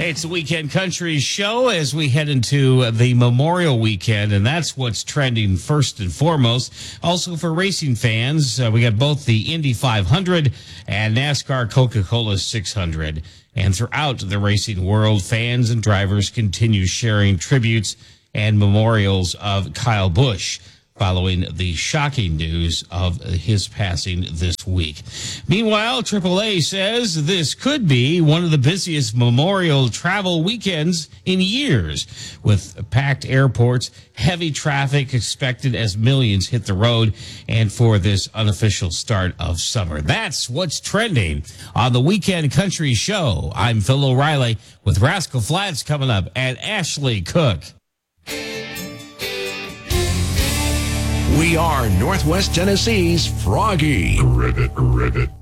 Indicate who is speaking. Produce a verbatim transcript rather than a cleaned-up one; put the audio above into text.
Speaker 1: Hey, it's the Weekend Country Show as we head into the Memorial Weekend, and that's what's trending first and foremost. Also for racing fans, uh, we got both the Indy five hundred and NASCAR Coca-Cola six hundred. And throughout the racing world, fans and drivers continue sharing tributes and memorials of Kyle Busch following the shocking news of his passing this week. Meanwhile, triple A says this could be one of the busiest memorial travel weekends in years, with packed airports, heavy traffic expected as millions hit the road, and for this unofficial start of summer. That's what's trending on the Weekend Country Show. I'm Phil O'Reilly with Rascal Flatts coming up, and Ashley Cook.
Speaker 2: We are Northwest Tennessee's Froggy.
Speaker 3: Ribbit, ribbit.